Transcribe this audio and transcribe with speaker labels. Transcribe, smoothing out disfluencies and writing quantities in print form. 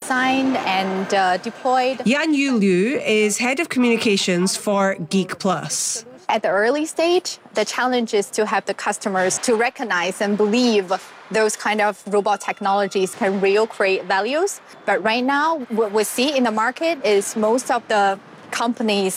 Speaker 1: designed and deployed.
Speaker 2: Yan Yu Liu is head of communications for Geek Plus.
Speaker 1: At the early stage, the challenge is to have the customers to recognize and believe those kind of robot technologies can really create values. But right now, what we see in the market is most of the companies